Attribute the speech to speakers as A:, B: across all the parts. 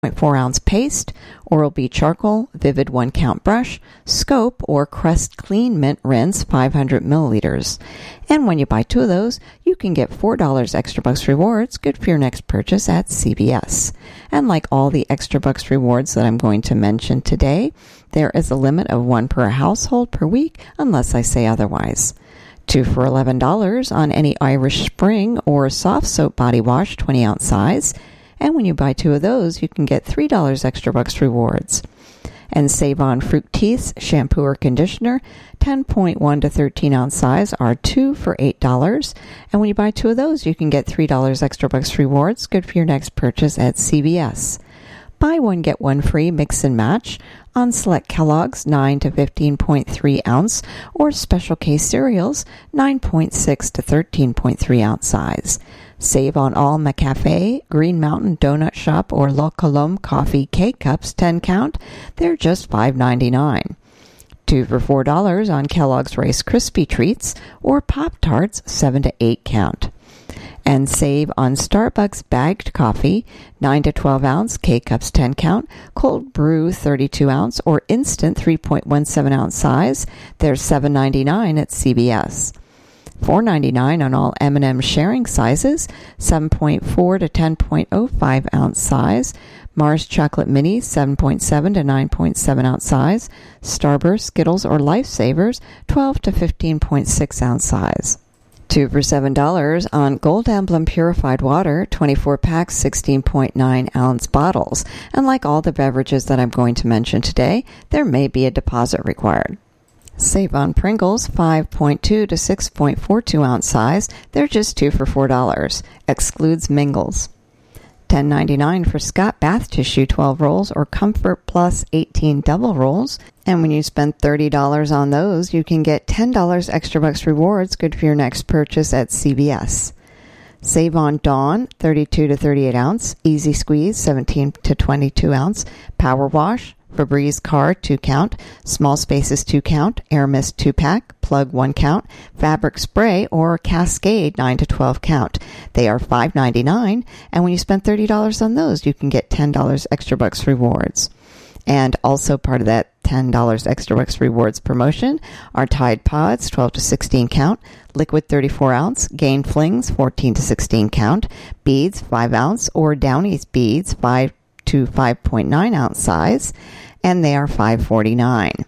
A: 0.4-ounce paste, Oral-B charcoal, Vivid 1-count brush, Scope or Crest Clean Mint Rinse 500 milliliters. And when you buy 2 of those, you can get $4 extra bucks rewards, good for your next purchase at CVS. And like all the extra bucks rewards that I'm going to mention today, there is a limit of 1 per household per week unless I say otherwise. 2 for $11 on any Irish Spring or soft soap body wash 20-ounce size. And when you buy 2 of those, you can get $3 extra bucks rewards. And save on Fructis shampoo or conditioner, 10.1 to 13-ounce size are 2 for $8. And when you buy 2 of those, you can get $3 extra bucks rewards, good for your next purchase at CVS. Buy 1, get 1 free mix and match on select Kellogg's 9 to 15.3 ounce or Special K cereals 9.6 to 13.3 ounce size. Save on all McCafe, Green Mountain Donut Shop, or La Colombe Coffee K-Cups 10-count. They're just $5.99. 2 for $4 on Kellogg's Rice Krispie Treats or Pop-Tarts 7 to 8 count. And save on Starbucks bagged coffee, 9 to 12 ounce, K-Cups 10 count, cold brew 32 ounce, or instant 3.17 ounce size. They're $7.99 at CVS. $4.99 on all M&M sharing sizes, 7.4 to 10.05 ounce size. Mars Chocolate Mini, 7.7 to 9.7 ounce size. Starburst, Skittles, or Lifesavers, 12 to 15.6 ounce size. 2 for $7 on Gold Emblem Purified Water, 24 packs, 16.9 ounce bottles. And like all the beverages that I'm going to mention today, there may be a deposit required. Save on Pringles, 5.2 to 6.42 ounce size. They're just 2 for $4. Excludes Mingles. $10.99 for Scott Bath Tissue 12 rolls or Comfort Plus 18 double rolls. And when you spend $30 on those, you can get $10 extra bucks rewards, good for your next purchase at CVS. Save on Dawn, 32 to 38 ounce, Easy Squeeze, 17 to 22 ounce, Power Wash, Febreze Car 2 count, Small Spaces 2 count, Air Mist 2 pack, Plug 1 count, Fabric Spray or Cascade 9 to 12 count. They are $5.99, and when you spend $30 on those, you can get $10 extra bucks rewards. And also part of that $10 extra bucks rewards promotion are Tide Pods 12 to 16 count, Liquid 34 ounce, Gain Flings 14 to 16 count, Beads 5 ounce or Downy's Beads 5 to 5.9 ounce size, and they are $5.49.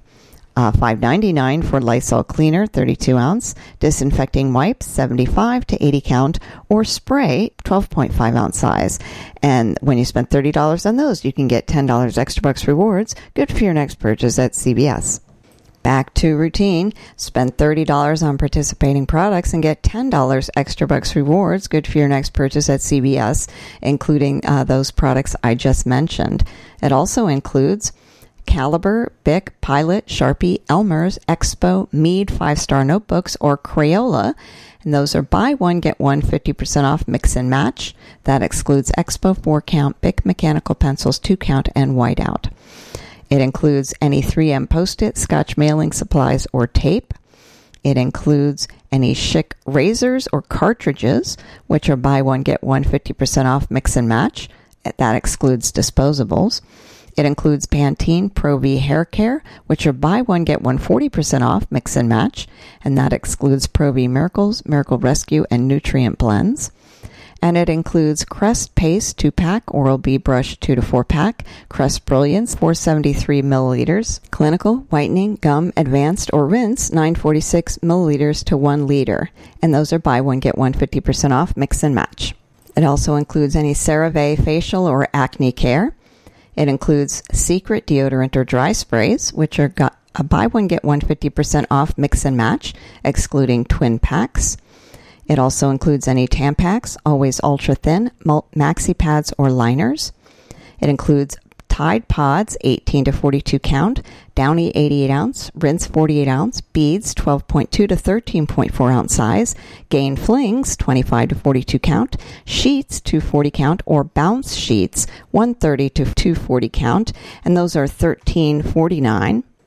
A: $5.99 for Lysol Cleaner 32 ounce, Disinfecting Wipes 75 to 80 count, or Spray 12.5 ounce size. And when you spend $30 on those, you can get $10 extra bucks rewards, good for your next purchase at CVS. Back to routine, spend $30 on participating products and get $10 extra bucks rewards, good for your next purchase at CVS, including those products I just mentioned. It also includes Caliber, Bic, Pilot, Sharpie, Elmer's, Expo, Mead 5-star notebooks, or Crayola. And those are buy 1, get 1 50% off mix and match. That excludes Expo 4 count, Bic mechanical pencils 2 count, and whiteout. It includes any 3M Post-it, Scotch mailing supplies, or tape. It includes any Schick razors or cartridges, which are buy 1, get 1 50% off mix and match. That excludes disposables. It includes Pantene Pro V Hair Care, which are buy 1, get 1 40% off mix and match. And that excludes Pro V Miracles, Miracle Rescue, and Nutrient Blends. And it includes Crest Paste 2-pack, Oral-B Brush 2 to 4-pack, Crest Brilliance 473 milliliters, Clinical Whitening Gum Advanced or Rinse 946 milliliters to 1 liter. And those are buy 1, get 1 50% off mix and match. It also includes any CeraVe facial or acne care. It includes Secret deodorant or dry sprays, which are a buy 1, get 1 50% off mix and match, excluding twin packs. It also includes any Tampax, Always Ultra Thin, Maxi Pads, or liners. It includes Tide Pods 18 to 42 count, Downy 88 ounce, Rinse 48 ounce, Beads 12.2 to 13.4 ounce size, Gain Flings 25 to 42 count, Sheets 240 count, or Bounce Sheets 130 to 240 count, and those are $13.49.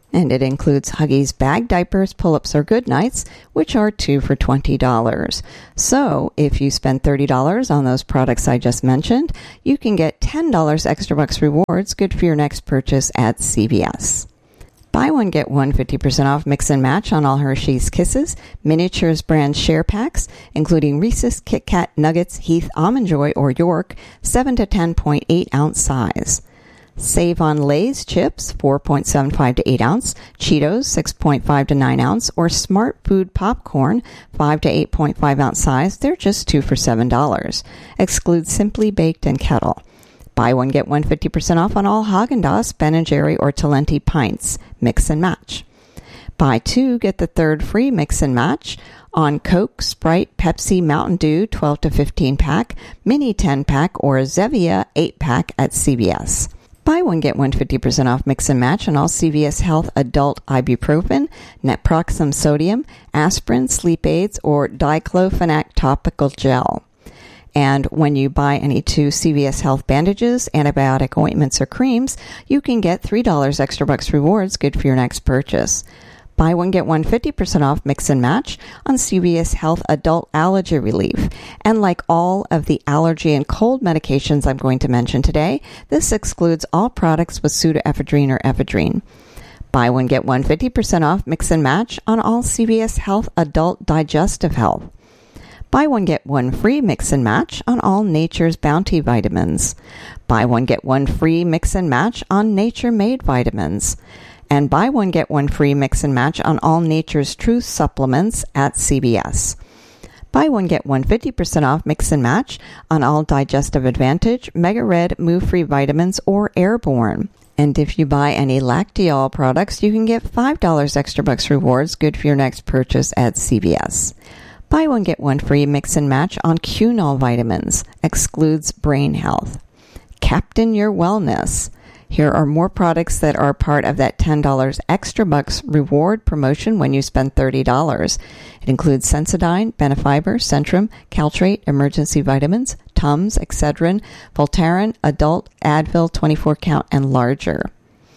A: And it includes Huggies bag diapers, pull-ups, or good nights, which are 2 for $20. So if you spend $30 on those products I just mentioned, you can get $10 extra bucks rewards, good for your next purchase at CVS. Buy one, get one 50% off mix and match on all Hershey's Kisses, Miniatures brand share packs, including Reese's, Kit Kat, Nuggets, Heath, Almond Joy, or York, 7 to 10.8 ounce size. Save on Lay's chips, 4.75 to 8 ounce, Cheetos, 6.5 to 9 ounce, or Smart Food popcorn, 5 to 8.5 ounce size. They're just 2 for $7. Excludes Simply Baked and Kettle. Buy one, get one 50% off on all Haagen-Dazs, Ben & Jerry, or Talenti pints. Mix and match. Buy two, get the third free mix and match on Coke, Sprite, Pepsi, Mountain Dew 12 to 15 pack, Mini 10 pack, or Zevia 8 pack at CVS. Buy one, get one 50% off mix and match on all CVS Health adult ibuprofen, naproxen sodium, aspirin, sleep aids, or diclofenac topical gel. And when you buy any 2 CVS Health bandages, antibiotic ointments, or creams, you can get $3 extra bucks rewards, good for your next purchase. Buy one, get one 50% off mix and match on CVS Health Adult Allergy Relief. And like all of the allergy and cold medications I'm going to mention today, this excludes all products with pseudoephedrine or ephedrine. Buy one, get one 50% off mix and match on all CVS Health Adult Digestive Health. Buy one, get one free mix and match on all Nature's Bounty vitamins. Buy one, get one free mix and match on Nature Made vitamins. And buy one, get one free mix and match on all Nature's Truth supplements at CVS. Buy one, get one 50% off mix and match on all Digestive Advantage, Mega Red, Move Free vitamins, or Airborne. And if you buy any Lactiol products, you can get $5 extra bucks rewards, good for your next purchase at CVS. Buy one, get one free mix and match on Cunol vitamins. Excludes brain health. Captain Your Wellness. Here are more products that are part of that $10 extra bucks reward promotion when you spend $30. It includes Sensodyne, Benefiber, Centrum, Caltrate, Emergency Vitamins, Tums, Excedrin, Voltaren, Adult, Advil, 24 count, and larger.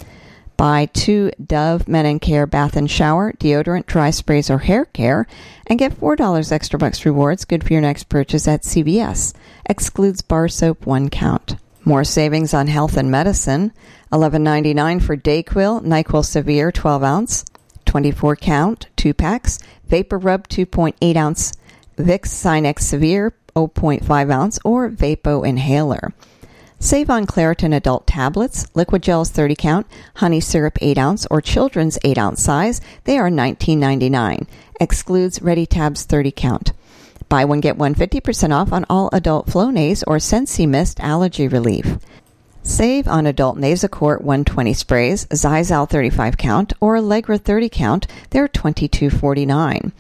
A: Buy 2 Dove Men & Care Bath and Shower, deodorant, dry sprays, or hair care, and get $4 extra bucks rewards, good for your next purchase at CVS. Excludes bar soap 1 count. More savings on health and medicine. $11.99 for Dayquil, NyQuil Severe 12 ounce, 24 count, 2 packs. Vapor Rub 2.8 ounce, Vicks Sinex Severe 0.5 ounce, or Vapo Inhaler. Save on Claritin Adult Tablets, Liquid Gels 30 count, Honey Syrup 8 ounce, or Children's 8 ounce size. They are $19.99. Excludes Ready Tabs 30 count. Buy one, get one 50% off on all adult Flonase or Sensi Mist allergy relief. Save on adult Nasacort 120 sprays, Zizal 35 count, or Allegra 30 count. They're $22.49.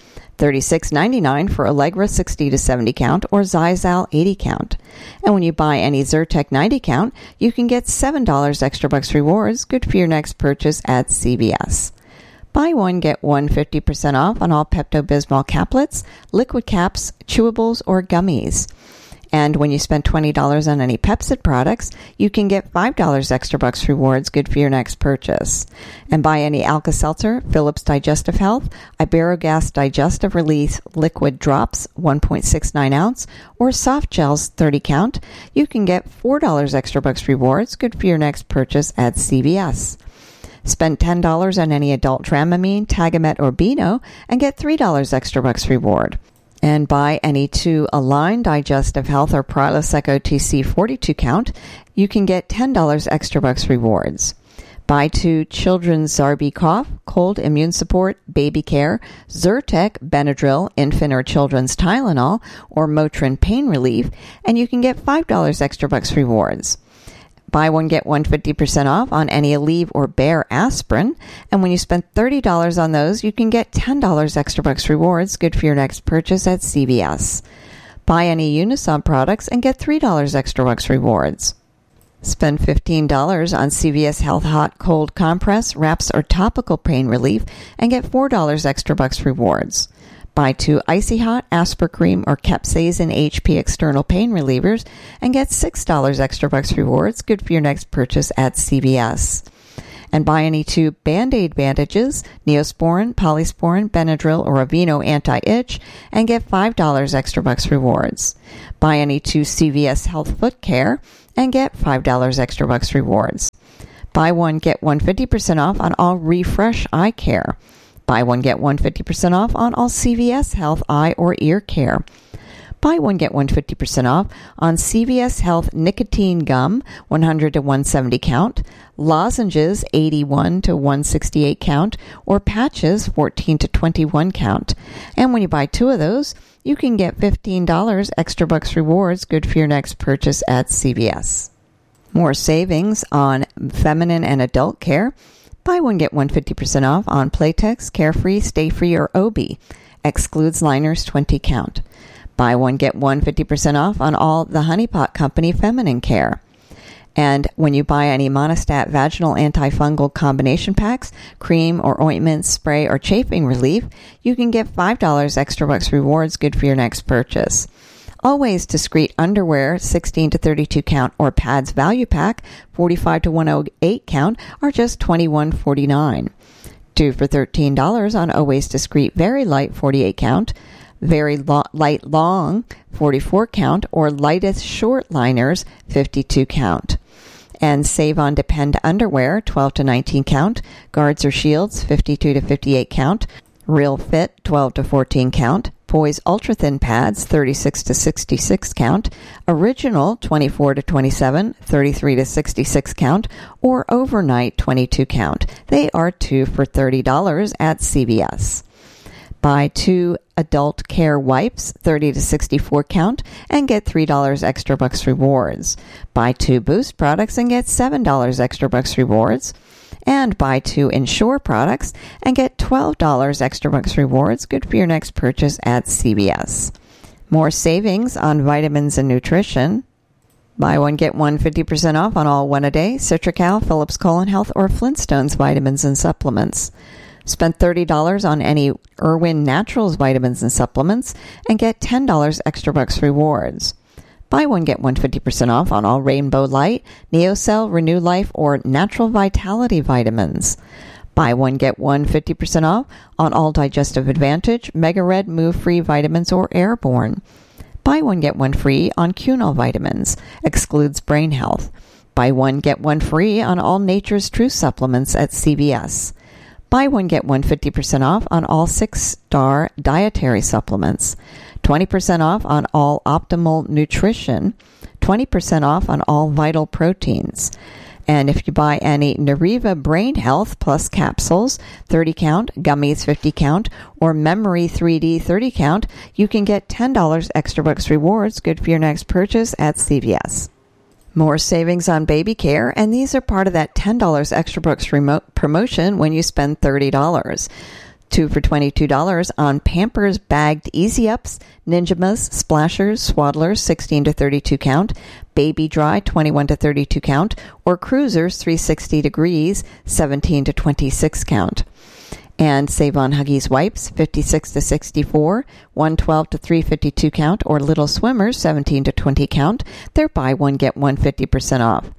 A: $36.99 for Allegra 60 to 70 count or Zizal 80 count. And when you buy any Zyrtec 90 count, you can get $7 extra bucks rewards, good for your next purchase at CVS. Buy one, get one 50% off on all Pepto-Bismol caplets, liquid caps, chewables, or gummies. And when you spend $20 on any Pepcid products, you can get $5 extra bucks rewards, good for your next purchase. And buy any Alka-Seltzer, Philips Digestive Health, Iberogas Digestive Release Liquid Drops, 1.69 ounce, or Soft Gels 30 count, you can get $4 extra bucks rewards, good for your next purchase at CVS. Spend $10 on any adult Dramamine, Tagamet, or Beano, and get $3 extra bucks reward. And buy any 2 Align Digestive Health or Prilosec OTC 42 count, you can get $10 extra bucks rewards. Buy 2 Children's Zarbee's Cough, Cold Immune Support, Baby Care, Zyrtec, Benadryl, Infant or Children's Tylenol, or Motrin Pain Relief, and you can get $5 extra bucks rewards. Buy one, get one 50% off on any Aleve or Bayer aspirin. And when you spend $30 on those, you can get $10 extra bucks rewards, good for your next purchase at CVS. Buy any Unisom products and get $3 extra bucks rewards. Spend $15 on CVS Health Hot Cold Compress, wraps, or topical pain relief and get $4 extra bucks rewards. Buy 2 Icy Hot, Aspercream, or Capsaicin HP external pain relievers and get $6 extra bucks rewards, good for your next purchase at CVS. And buy any 2 Band-Aid bandages, Neosporin, Polysporin, Benadryl, or Aveeno anti-itch, and get $5 extra bucks rewards. Buy any 2 CVS Health Foot Care and get $5 extra bucks rewards. Buy one, get one 50% off on all Refresh Eye Care. Buy one, get one 50% off on all CVS Health Eye or Ear Care. Buy one, get one 50% off on CVS Health Nicotine Gum, 100 to 170 count, lozenges, 81 to 168 count, or patches, 14 to 21 count. And when you buy 2 of those, you can get $15 extra bucks rewards, good for your next purchase at CVS. More savings on feminine and adult care. Buy one, get one 50% off on Playtex, Carefree, Stay Free, or Obi. Excludes liners, 20 count. Buy one, get one 50% off on all the Honey Pot Company feminine care. And when you buy any Monistat vaginal antifungal combination packs, cream or ointment, spray, or chafing relief, you can get $5 extra bucks rewards, good for your next purchase. Always Discreet underwear, 16 to 32 count, or pads value pack, 45 to 108 count, are just $21.49. 2 for $13 on Always Discreet Very Light 48 count, Very Light Long 44 count, or Lightest Short Liners 52 count. And save on Depend underwear, 12 to 19 count, Guards or Shields 52 to 58 count, Real Fit 12 to 14 count, Poise Ultra Thin Pads 36 to 66 count, Original 24 to 27, 33 to 66 count, or Overnight 22 count. They are 2 for $30 at CVS. Buy 2 adult care wipes, 30 to 64 count, and get $3 extra bucks rewards. Buy 2 Boost products and get $7 extra bucks rewards. And buy 2 Ensure products and get $12 extra bucks rewards, good for your next purchase at CVS. More savings on vitamins and nutrition. Buy one, get one 50% off on all One-A-Day, Citrical, Philips Colon Health, or Flintstones vitamins and supplements. Spend $30 on any Irwin Naturals vitamins and supplements and get $10 extra bucks rewards. Buy one, get one 50% off on all Rainbow Light, Neocell, Renew Life, or Natural Vitality vitamins. Buy one, get one 50% off on all Digestive Advantage, Mega Red, Move Free vitamins, or Airborne. Buy one, get one free on Cunol vitamins. Excludes brain health. Buy one, get one free on all Nature's True supplements at CVS. Buy one, get one 50% off on all 6-star dietary supplements. 20% off on all Optimal Nutrition. 20% off on all Vital Proteins. And if you buy any Nariva Brain Health Plus capsules, 30 count, gummies 50 count, or Memory 3D 30 count, you can get $10 extra bucks rewards, good for your next purchase at CVS. More savings on baby care, and these are part of that $10 extra bucks promotion when you spend $30. 2 for $22 on Pampers Bagged Easy Ups, Ninjamas, Splashers, Swaddlers 16 to 32 count, Baby Dry 21 to 32 count, or Cruisers 360 degrees 17 to 26 count. And save on Huggies Wipes 56 to 64, 112 to 352 count, or Little Swimmers 17 to 20 count. They're buy one, get one 50% off.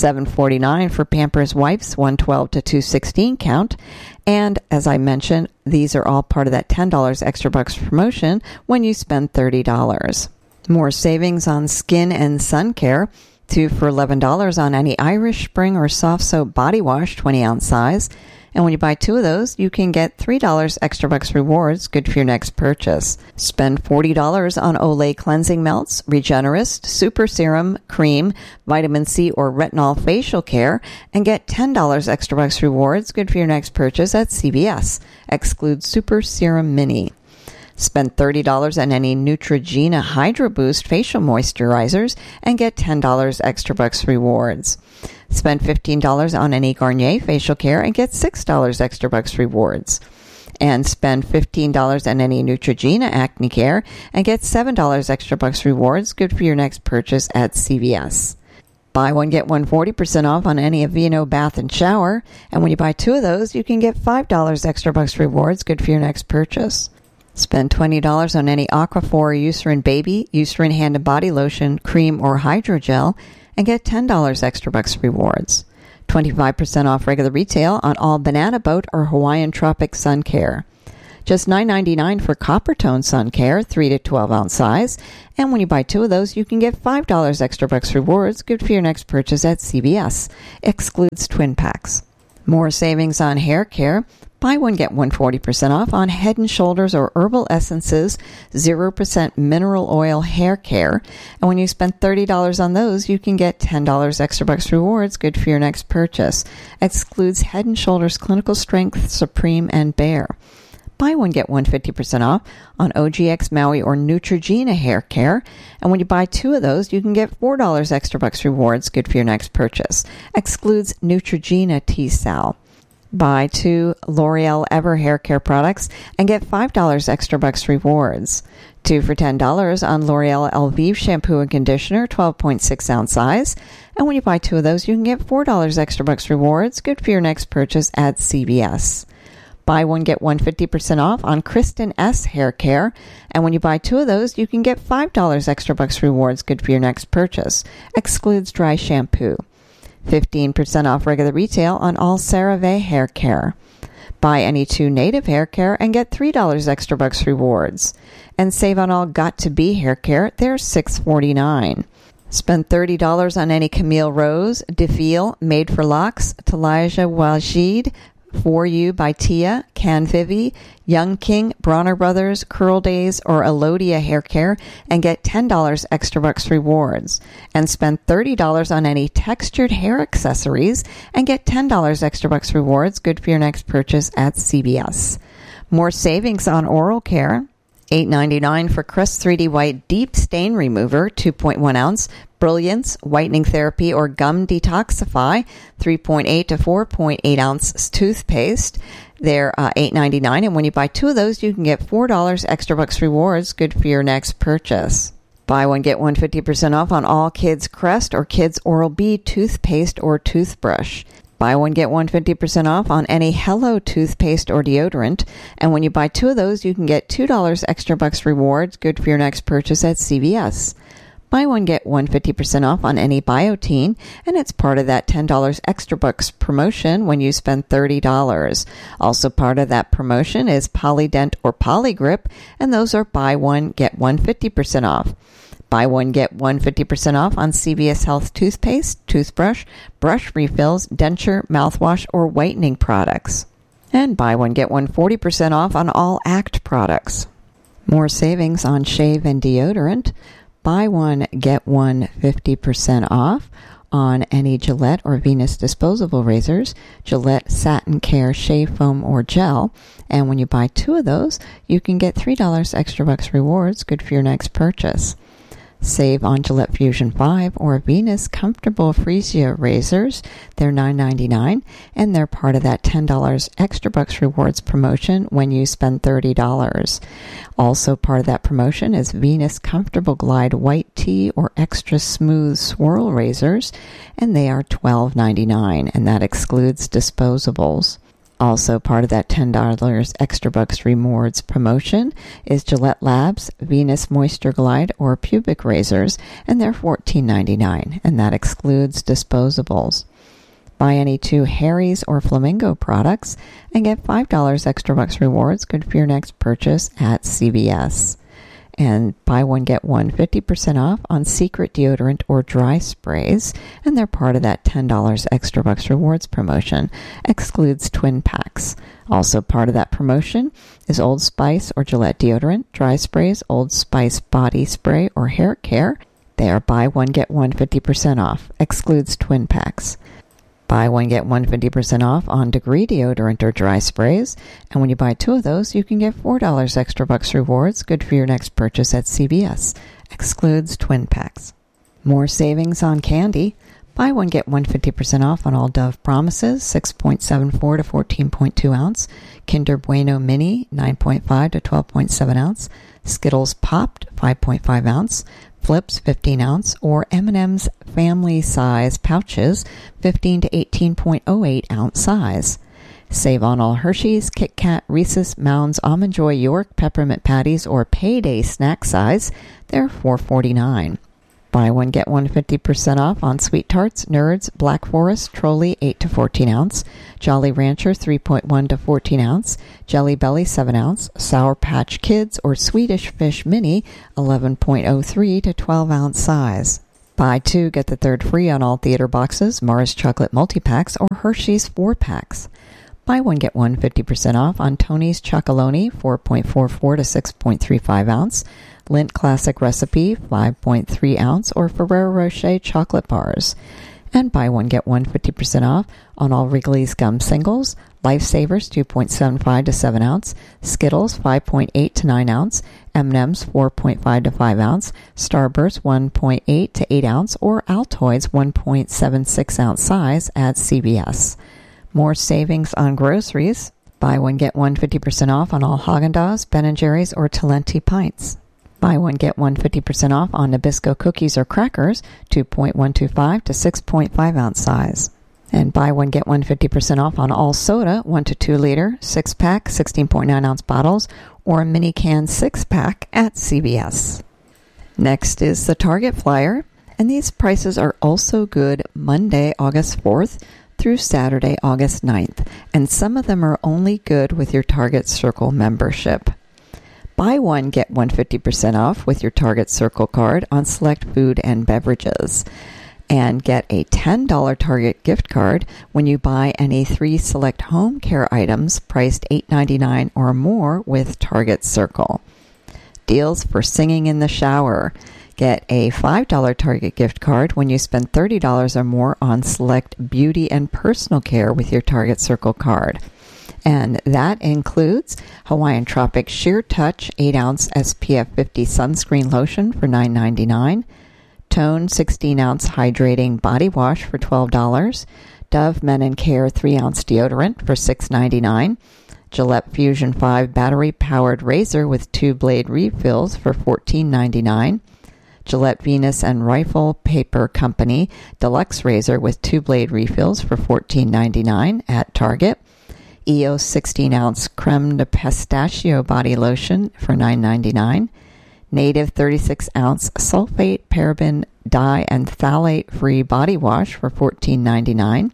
A: $7.49 for Pampers Wipes, 112 to 216 count. And as I mentioned, these are all part of that $10 extra bucks promotion when you spend $30. More savings on skin and sun care. 2 for $11 on any Irish Spring or Soft Soap body wash, 20-ounce size. And when you buy 2 of those, you can get $3 extra bucks rewards, good for your next purchase. Spend $40 on Olay Cleansing Melts, Regenerist, Super Serum, Cream, Vitamin C, or Retinol Facial Care, and get $10 extra bucks rewards, good for your next purchase at CVS. Excludes Super Serum Mini. Spend $30 on any Neutrogena Hydro Boost facial moisturizers and get $10 extra bucks rewards. Spend $15 on any Garnier facial care and get $6 extra bucks rewards. And spend $15 on any Neutrogena acne care and get $7 extra bucks rewards, good for your next purchase at CVS. Buy one, get one 40% off on any Aveeno bath and shower. And when you buy 2 of those, you can get $5 extra bucks rewards, good for your next purchase. Spend $20 on any Aquaphor Eucerin Baby, Eucerin Hand and Body Lotion, Cream, or Hydrogel, and get $10 extra bucks rewards. 25% off regular retail on all Banana Boat or Hawaiian Tropic Sun Care. Just $9.99 for Copper Tone Sun Care, 3 to 12 ounce size. And when you buy 2 of those, you can get $5 extra bucks rewards, good for your next purchase at CVS. Excludes twin packs. More savings on hair care. Buy one, get one 40% off on Head & Shoulders or Herbal Essences 0% mineral oil hair care. And when you spend $30 on those, you can get $10 extra bucks rewards, good for your next purchase. Excludes Head & Shoulders Clinical Strength, Supreme, and Bare. Buy one, get one 50% off on OGX Maui or Neutrogena hair care. And when you buy 2 of those, you can get $4 extra bucks rewards, good for your next purchase. Excludes Neutrogena T-Sal. Buy 2 L'Oreal Ever hair care products and get $5 extra bucks rewards. 2 for $10 on L'Oreal Elvive shampoo and conditioner, 12.6 ounce size. And when you buy 2 of those, you can get $4 extra bucks rewards, good for your next purchase at CVS. Buy one, get one 50% off on Kristen S hair care. And when you buy 2 of those, you can get $5 extra bucks rewards, good for your next purchase. Excludes dry shampoo. 15% off regular retail on all CeraVe hair care. Buy any 2 native hair care and get $3 extra bucks rewards. And save on all Got To Be hair care, they're $6.49. Spend $30 on any Camille Rose, Defile, Made for Locks, Talaja Wajid, For You by Tia, Canvivi, Young King, Bronner Brothers, Curl Days, or Elodia hair care and get $10 extra bucks rewards. And spend $30 on any textured hair accessories and get $10 extra bucks rewards, good for your next purchase at CVS. More savings on oral care. $8.99 for Crest 3D White Deep Stain Remover, 2.1 ounce, Brilliance Whitening Therapy or Gum Detoxify, 3.8 to 4.8 ounce toothpaste. They're $8.99, and when you buy 2 of those, you can get $4 extra bucks rewards, good for your next purchase. Buy one, get one 50% off on all Kids Crest or Kids Oral-B toothpaste or toothbrush. Buy one, get one 50% off on any Hello toothpaste or deodorant. And when you buy 2 of those, you can get $2 extra bucks rewards, good for your next purchase at CVS. Buy one, get one 50% off on any Biotine, and it's part of that $10 extra bucks promotion when you spend $30. Also part of that promotion is Polydent or Polygrip, and those are buy one, get one 50% off. Buy one, get one 50% off on CVS Health toothpaste, toothbrush, brush refills, denture, mouthwash, or whitening products. And buy one, get one 40% off on all ACT products. More savings on shave and deodorant. Buy one, get one 50% off on any Gillette or Venus disposable razors, Gillette Satin Care Shave Foam or Gel. And when you buy 2 of those, you can get $3 extra bucks rewards, good for your next purchase. Save on Gillette Fusion 5 or Venus Comfortable Freesia razors. They're $9.99, and they're part of that $10 extra bucks rewards promotion when you spend $30. Also part of that promotion is Venus Comfortable Glide White Tea or Extra Smooth Swirl razors, and they are $12.99, and that excludes disposables. Also part of that $10 extra bucks rewards promotion is Gillette Labs Venus Moisture Glide or pubic razors, and they're $14.99, and that excludes disposables. Buy any 2 Harry's or Flamingo products and get $5 extra bucks rewards, good for your next purchase at CVS. And buy one, get one 50% off on Secret deodorant or dry sprays, and they're part of that $10 extra bucks rewards promotion. Excludes twin packs. Also part of that promotion is Old Spice or Gillette deodorant, dry sprays, Old Spice body spray or hair care. They are buy one, get one 50% off. Excludes twin packs. Buy one, get one 50% off on Degree deodorant or dry sprays. And when you buy 2 of those, you can get $4 extra bucks rewards, good for your next purchase at CVS. Excludes twin packs. More savings on candy. Buy one, get one 50% off on all Dove Promises, 6.74 to 14.2 ounce. Kinder Bueno Mini, 9.5 to 12.7 ounce. Skittles Popped, 5.5 ounce. Flips 15 ounce, or M&M's family size pouches 15 to 18.08 ounce size. Save on all Hershey's, Kit Kat, Reese's, Mounds, Almond Joy, York, Peppermint Patties, or Payday snack size. They're $4.49. Buy one, get one 50% off on Sweet Tarts, Nerds, Black Forest, Trolli 8 to 14 ounce, Jolly Rancher 3.1 to 14 ounce, Jelly Belly 7 ounce, Sour Patch Kids or Swedish Fish Mini 11.03 to 12 ounce size. Buy two, get the third free on all theater boxes, Mars Chocolate Multi-Packs, or Hershey's 4-packs. Buy one, get one 50% off on Tony's Chocolonely 4.44 to 6.35 ounce, Lindt Classic Recipe 5.3 ounce, or Ferrero Rocher chocolate bars. And buy one, get one 50% off on all Wrigley's gum singles, Lifesavers 2.75 to 7 ounce, Skittles 5.8 to 9 ounce, M&M's 4.5 to 5 ounce, Starburst 1.8 to 8 ounce, or Altoids 1.76 ounce size at CVS. More savings on groceries. Buy one, get one 50% off on all Haagen-Dazs, Ben & Jerry's, or Talenti pints. Buy one, get one 50% off on Nabisco cookies or crackers, 2.125 to 6.5 ounce size. And buy one, get one 50% off on all soda, 1 to 2 liter, 6-pack, 16.9 ounce bottles, or a mini can 6-pack at CVS. Next is the Target flyer, and these prices are also good Monday, August 4th through Saturday, August 9th, and some of them are only good with your Target Circle membership. Buy one, get one 50% off with your Target Circle card on select food and beverages. And get a $10 Target gift card when you buy any 3 select home care items priced $8.99 or more with Target Circle. Deals for singing in the shower. Get a $5 Target gift card when you spend $30 or more on select beauty and personal care with your Target Circle card. And that includes Hawaiian Tropic Sheer Touch 8 ounce SPF 50 sunscreen lotion for $9.99, Tone 16 ounce hydrating body wash for $12, Dove Men & Care 3 ounce deodorant for $6.99, Gillette Fusion 5 battery powered razor with 2 blade refills for $14.99, Gillette Venus and Rifle Paper Company deluxe razor with 2 blade refills for $14.99 at Target, EOS 16 ounce creme de pistachio body lotion for $9.99, Native 36 ounce sulfate, paraben, dye, and phthalate free body wash for $14.99,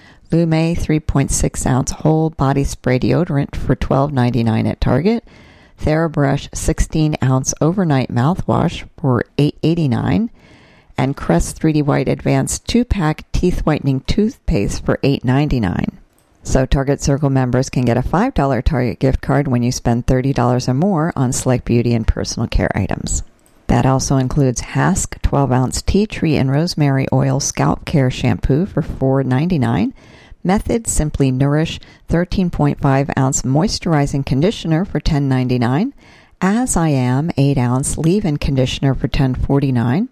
A: Lume 3.6 ounce whole body spray deodorant for $12.99 at Target, TheraBrush 16 ounce overnight mouthwash for $8.89, and Crest 3D White Advanced 2-pack teeth whitening toothpaste for $8.99. So Target Circle members can get a $5 Target gift card when you spend $30 or more on select beauty and personal care items. That also includes Hask 12 ounce tea tree and rosemary oil scalp care shampoo for $4.99, Method Simply Nourish 13.5 ounce moisturizing conditioner for $10.99, As I Am 8 ounce leave-in conditioner for $10.49,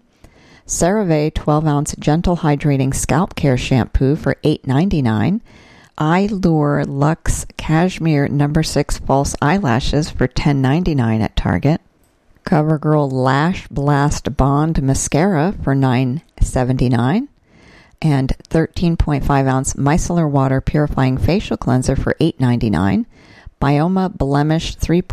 A: CeraVe 12 ounce gentle hydrating scalp care shampoo for $8.99, Eyelure Luxe Cashmere No. 6 false eyelashes for $10.99 at Target, CoverGirl Lash Blast Bond Mascara for $9.79, and 13.5 ounce micellar water purifying facial cleanser for $8.99, Bioma Blemish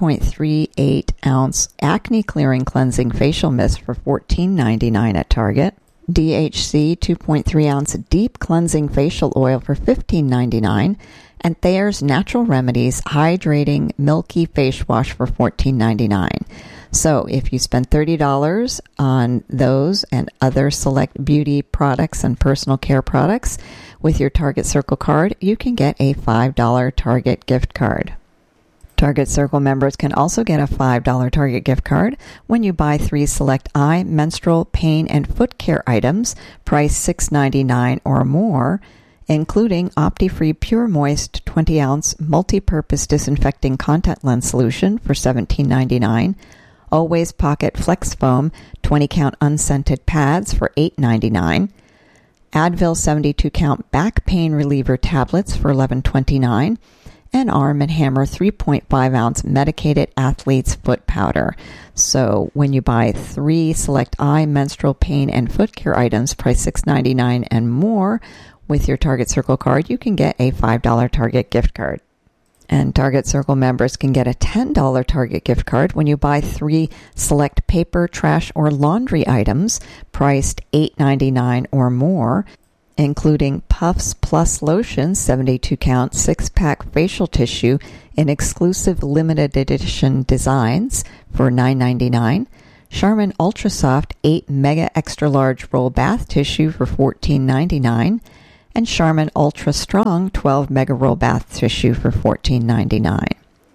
A: 3.38 ounce acne clearing cleansing facial mist for $14.99 at Target, DHC 2.3 ounce deep cleansing facial oil for $15.99, and Thayer's Natural Remedies hydrating milky face wash for $14.99. So if you spend $30 on those and other select beauty products and personal care products with your Target Circle card, you can get a $5 Target gift card. Target Circle members can also get a $5 Target gift card when you buy 3 select eye, menstrual, pain, and foot care items priced $6.99 or more, including OptiFree Pure Moist 20 ounce multi-purpose disinfecting contact lens solution for $17.99, Always Pocket Flex Foam 20 count unscented pads for $8.99, Advil 72 count back pain reliever tablets for $11.29, and Arm & Hammer 3.5 ounce medicated athlete's foot powder. So when you buy 3 select eye, menstrual, pain, and foot care items priced $6.99 and more with your Target Circle card, you can get a $5 Target gift card. And Target Circle members can get a $10 Target gift card when you buy 3 select paper, trash, or laundry items priced $8.99 or more, including Puffs Plus Lotion 72-count 6-pack facial tissue in exclusive limited edition designs for $9.99, Charmin Ultra Soft 8 Mega Extra Large Roll Bath Tissue for $14.99, and Charmin Ultra Strong 12 Mega Roll Bath Tissue for $14.99.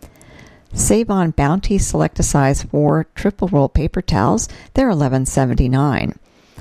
A: Save on Bounty Select-A-Size 4 Triple Roll Paper Towels. They're $11.79.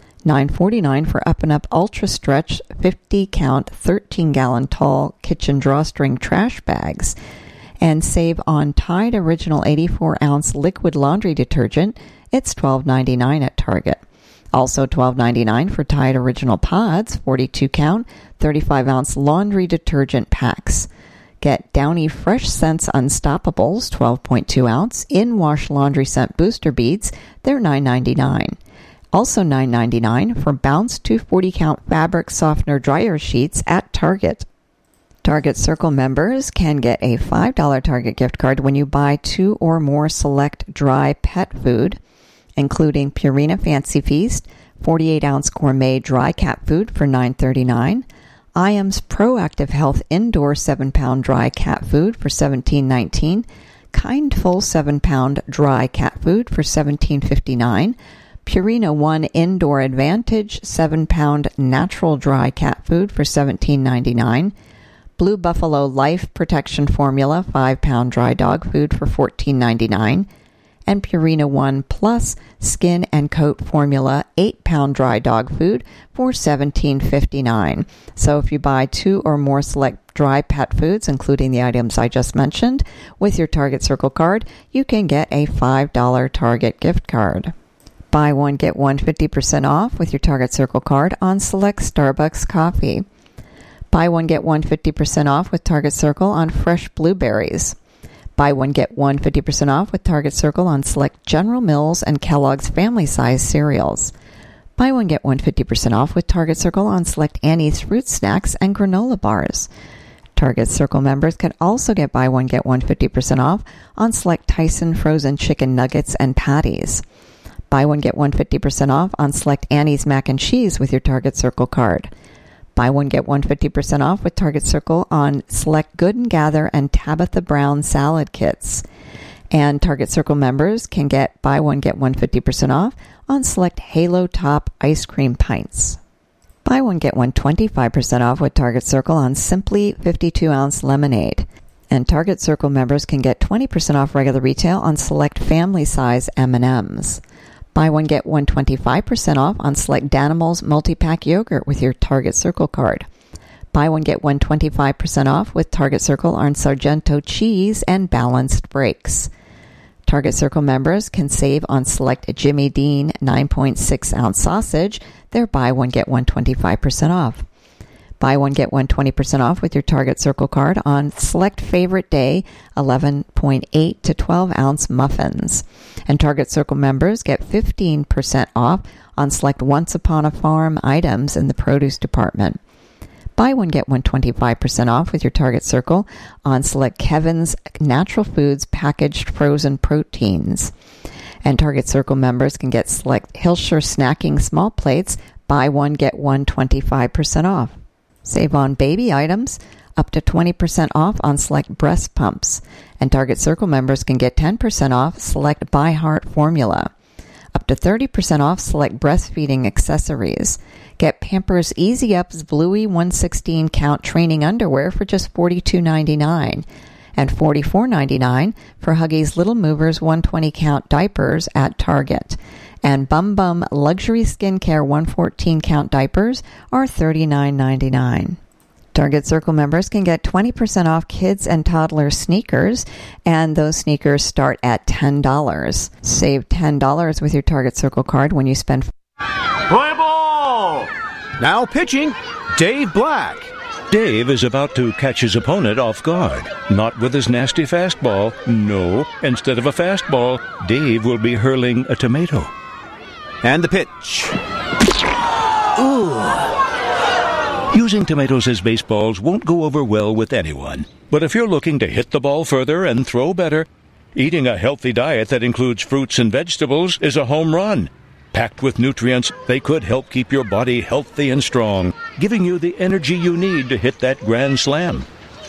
A: $9.49 for Up & Up Ultra Stretch 50-count 13-gallon tall kitchen drawstring trash bags. And save on Tide Original 84-ounce liquid laundry detergent. It's $12.99 at Target. Also $12.99 for Tide Original Pods, 42-count, 35-ounce laundry detergent packs. Get Downy Fresh Scents Unstoppables, 12.2-ounce, in-wash laundry scent booster beads. They're $9.99. Also $9.99 for Bounce 240-count fabric softener dryer sheets at Target. Target Circle members can get a $5 Target gift card when you buy 2 or more select dry pet food, including Purina Fancy Feast, 48-ounce gourmet dry cat food for $9.39, Iam's Proactive Health Indoor 7-pound dry cat food for $17.19, Kindful 7-pound dry cat food for $17.59, Purina One Indoor Advantage 7-pound natural dry cat food for $17.99, Blue Buffalo Life Protection Formula 5-pound dry dog food for $14.99, and Purina One Plus Skin and Coat Formula 8-pound dry dog food for $17.59. So if you buy 2 or more select dry pet foods, including the items I just mentioned, with your Target Circle card, you can get a $5 Target gift card. Buy one, get one 50% off with your Target Circle card on select Starbucks coffee. Buy one, get one 50% off with Target Circle on fresh blueberries. Buy one, get one 50% off with Target Circle on select General Mills and Kellogg's family-size cereals. Buy one, get one 50% off with Target Circle on select Annie's fruit snacks and granola bars. Target Circle members can also get buy one, get one 50% off on select Tyson frozen chicken nuggets and patties. Buy one, get one 50% off on select Annie's mac and cheese with your Target Circle card. Buy one, get one 50% off with Target Circle on select Good and Gather and Tabitha Brown salad kits. And Target Circle members can get buy one, get one 50% off on select Halo Top ice cream pints. Buy one, get one 25% off with Target Circle on Simply 52-ounce lemonade. And Target Circle members can get 20% off regular retail on select family-size M&Ms. Buy one, get one 25% off on select Danimals multi-pack yogurt with your Target Circle card. Buy one, get one 25% off with Target Circle on Sargento cheese and balanced breaks. Target Circle members can save on select Jimmy Dean 9.6-ounce sausage. They're buy one, get one 25% off. Buy one, get one 20% off with your Target Circle card on select Favorite Day 11.8 to 12-ounce muffins. And Target Circle members get 15% off on select Once Upon a Farm items in the produce department. Buy one, get one 25% off with your Target Circle on select Kevin's Natural Foods packaged frozen proteins. And Target Circle members can get select Hilshire Snacking small plates, buy one, get one 25% off. Save on baby items, up to 20% off on select breast pumps. And Target Circle members can get 10% off select By Heart formula. Up to 30% off select breastfeeding accessories. Get Pampers Easy Ups Bluey 116 count training underwear for just $42.99. And $44.99 for Huggies Little Movers 120 count diapers at Target. And Bum Bum Luxury Skincare 114 count diapers are $39.99. Target Circle members can get 20% off kids and toddler sneakers, and those sneakers start at $10. Save $10 with your Target Circle card when you spend.
B: Play ball! Now pitching, Dave Black.
C: Dave is about to catch his opponent off guard. Not with his nasty fastball. No, instead of a fastball, Dave will be hurling a tomato.
B: And the pitch. Ooh.
C: Using tomatoes as baseballs won't go over well with anyone. But if you're looking to hit the ball further and throw better, eating a healthy diet that includes fruits and vegetables is a home run. Packed with nutrients, they could help keep your body healthy and strong, giving you the energy you need to hit that grand slam.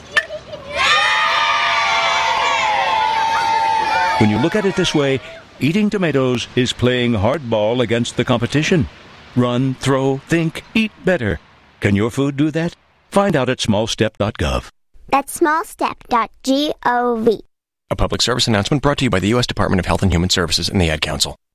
C: When you look at it this way, eating tomatoes is playing hardball against the competition. Run, throw, think, eat better. Can your food do that? Find out at smallstep.gov.
D: That's smallstep.gov.
E: A public service announcement brought to you by the U.S. Department of Health and Human Services and the Ad Council.